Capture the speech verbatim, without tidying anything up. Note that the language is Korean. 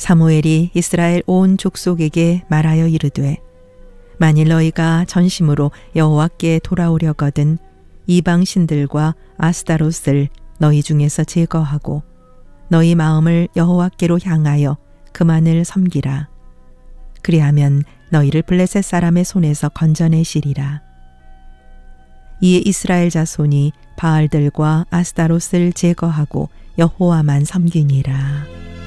사무엘이 이스라엘 온 족속에게 말하여 이르되 만일 너희가 전심으로 여호와께 돌아오려거든 이방 신들과 아스타롯을 너희 중에서 제거하고 너희 마음을 여호와께로 향하여 그만을 섬기라. 그리하면 너희를 블레셋 사람의 손에서 건져내시리라. 이에 이스라엘 자손이 바알들과 아스타롯을 제거하고 여호와만 섬기니라.